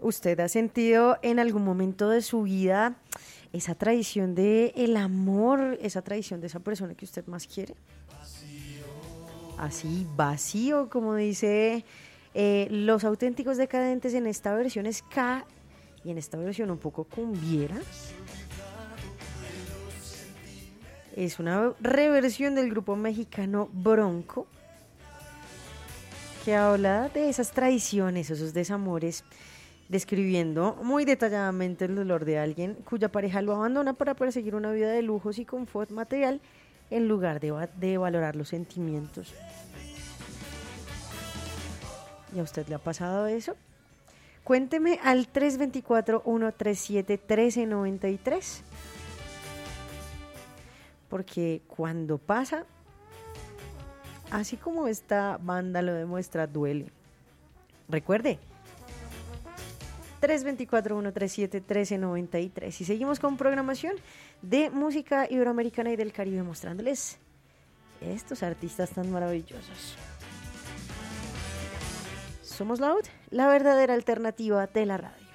¿Usted ha sentido en algún momento de su vida esa traición de el amor, esa traición de esa persona que usted más quiere? Así, vacío, como dice Los Auténticos Decadentes en esta versión ska y en esta versión un poco cumbiera. Es una reversión del grupo mexicano Bronco, que habla de esas traiciones, esos desamores, describiendo muy detalladamente el dolor de alguien cuya pareja lo abandona para perseguir una vida de lujos y confort material en lugar de valorar los sentimientos. ¿Y a usted le ha pasado eso? Cuénteme al 324-137-1393. Porque cuando pasa, así como esta banda lo demuestra, duele. Recuerde, 324-137-1393. Y seguimos con programación de música iberoamericana y del Caribe, mostrándoles estos artistas tan maravillosos. Somos Loud, la verdadera alternativa de la radio.